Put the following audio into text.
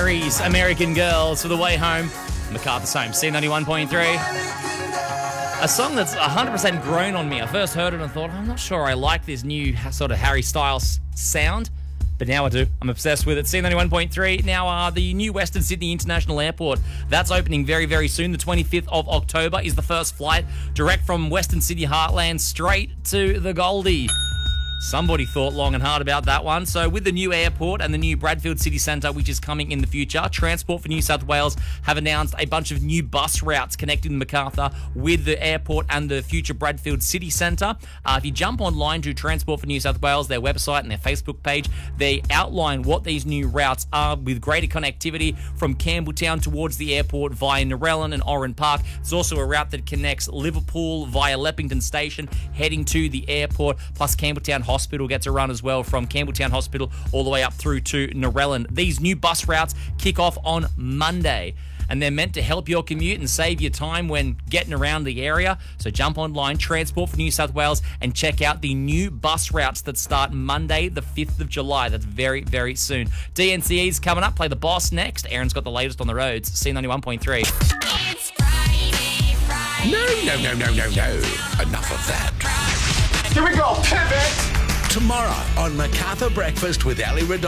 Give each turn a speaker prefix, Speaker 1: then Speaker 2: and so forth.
Speaker 1: Harry's American Girls for the way home. MacArthur's Home, C91.3. A song that's 100% grown on me. I first heard it and thought, I'm not sure I like this new sort of Harry Styles sound. But now I do. I'm obsessed with it. C91.3. Now, the new Western Sydney International Airport. That's opening very, very soon. The 25th of October is the first flight direct from Western Sydney Heartland straight to the Goldie. Somebody thought long and hard about that one. So with the new airport and the new Bradfield City Centre, which is coming in the future, Transport for New South Wales have announced a bunch of new bus routes connecting Macarthur with the airport and the future Bradfield City Centre. If you jump online to Transport for New South Wales, their website and their Facebook page, they outline what these new routes are with greater connectivity from Campbelltown towards the airport via Narellan and Oran Park. There's also a route that connects Liverpool via Leppington Station heading to the airport, plus Campbelltown Hospital gets a run as well from Campbelltown Hospital all the way up through to Narellan. These new bus routes kick off on Monday, and they're meant to help your commute and save you time when getting around the area. So jump online, Transport for New South Wales, and check out the new bus routes that start Monday, the 5th of July. That's very, very soon. DNCE's coming up. Play The Boss next. Aaron's got the latest on the roads. C91.3.
Speaker 2: It's Friday.
Speaker 3: No. Enough of that.
Speaker 4: Here we go, pivot!
Speaker 3: Tomorrow on MacArthur Breakfast with Ali Redondo.